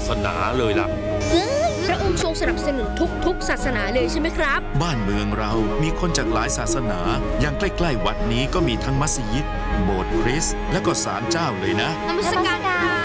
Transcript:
สนาเลยล่ะพระองค์ทรงสนับสนุนทุกศาสนาเลยใช่ไหมครับบ้านเมืองเรามีคนจากหลายศาสนาอย่างใกล้ๆวัดนี้ก็มีทั้งมัสยิดโบสถ์คริสต์และก็ศาลเจ้าเลยนะนมัสการ